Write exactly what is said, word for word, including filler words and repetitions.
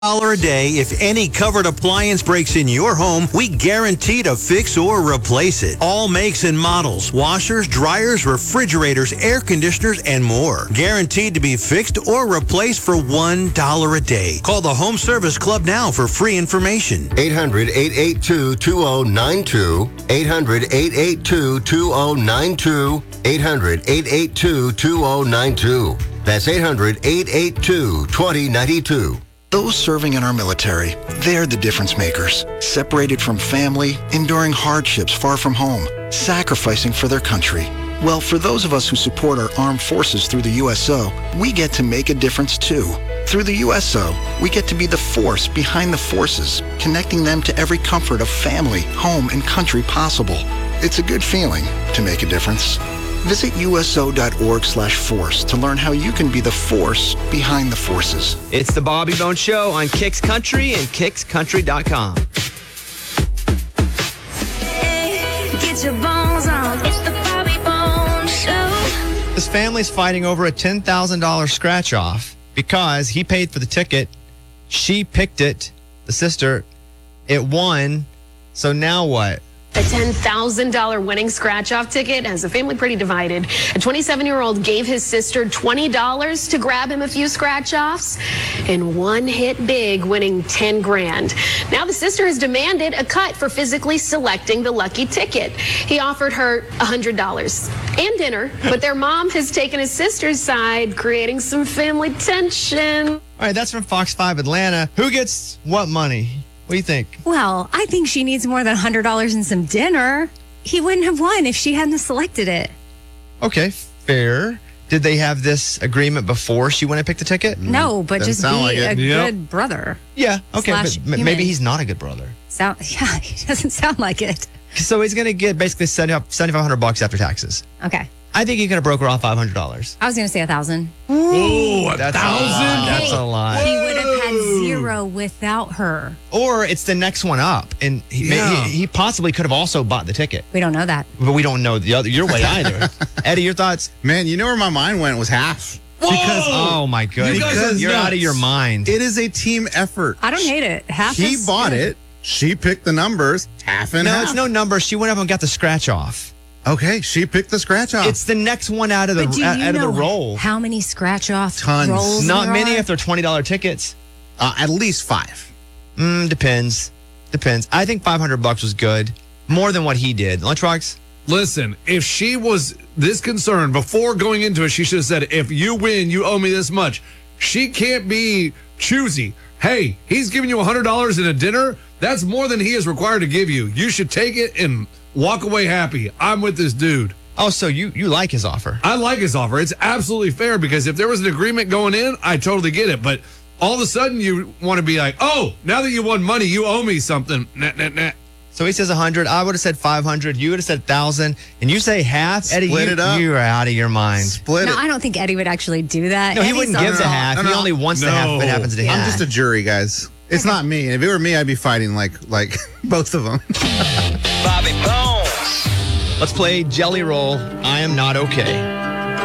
dollar a day. If any covered appliance breaks in your home, we guarantee to fix or replace it. All makes and models, washers, dryers, refrigerators, air conditioners, and more. Guaranteed to be fixed or replaced for one dollar a day. Call the Home Service Club now for free information. eight hundred, eight eight two, two zero nine two. eight hundred, eight eight two, two zero nine two. eight hundred, eight eight two, two zero nine two. That's eight hundred, eight eight two, two zero nine two. Those serving in our military, they're the difference makers. Separated from family, enduring hardships far from home, sacrificing for their country. Well, for those of us who support our armed forces through the U S O, we get to make a difference too. Through the U S O, we get to be the force behind the forces, connecting them to every comfort of family, home, and country possible. It's a good feeling to make a difference. Visit uso.org slash force to learn how you can be the force behind the forces. It's the Bobby Bones Show on Kicks Country and kicks country dot com. Hey, get your bones on. It's the Bobby Bones Show. This family's fighting over a ten thousand dollars scratch off because he paid for the ticket. She picked it, the sister. It won. So now what? A ten thousand dollars winning scratch-off ticket has the family pretty divided. A twenty-seven-year-old gave his sister twenty dollars to grab him a few scratch-offs, and one hit big, winning ten grand. Now the sister has demanded a cut for physically selecting the lucky ticket. He offered her one hundred dollars and dinner, but their mom has taken his sister's side, creating some family tension. All right, that's from Fox five Atlanta. Who gets what money? What do you think? Well, I think she needs more than one hundred dollars and some dinner. He wouldn't have won if she hadn't selected it. Okay, fair. Did they have this agreement before she went and picked the ticket? No, but Doesn't just be sound like a it. good Yep. brother. Yeah, okay, Slash but m- human. maybe he's not a good brother. Sound, yeah, he doesn't sound like it. So he's going to get basically seventy-five hundred bucks after taxes. Okay. I think he could have broke her off five hundred dollars. I was going to say a thousand. Ooh, a That's a thousand? lot. That's a lot. He would have had zero without her. Or it's the next one up, and he, may- Yeah. he, he possibly could have also bought the ticket, We don't know that. but we don't know the other your way either. Eddie, your thoughts? Man, you know where my mind went was half. Because oh my goodness, You guys are you're nuts. out of your mind. It is a team effort. I don't hate it. Half He is bought good. it. She picked the numbers. Half and no, half. it's no number. She went up and got the scratch off. Okay, she picked the scratch off. It's the next one out of the But do you out of the know roll. how many scratch off Tons. rolls Not there many are? if they're twenty dollar tickets. uh, at least five. Mm, depends. Depends. I think five hundred bucks was good. More than what he did. Lunchbox? Listen, if she was this concerned before going into it, she should have said, if you win, you owe me this much. She can't be choosy. Hey, he's giving you one hundred dollars in a dinner. That's more than he is required to give you. You should take it and walk away happy. I'm with this dude. Oh, so you, you like his offer. I like his offer. It's absolutely fair because if there was an agreement going in, I totally get it. But all of a sudden you want to be like, oh, now that you won money, you owe me something. Nah, nah, nah. So he says one hundred. I would have said five hundred. You would have said one thousand. And you say half? Eddie, Split you, it up. you are out of your mind. Split No, it. I don't think Eddie would actually do that. No, he Eddie's wouldn't on give the the- half. no, He no. only wants the half if it No. happens to Yeah. him. I'm just a jury, guys. It's not me. If it were me, I'd be fighting like like both of them. Bobby Bones. Let's play Jelly Roll. I am not okay.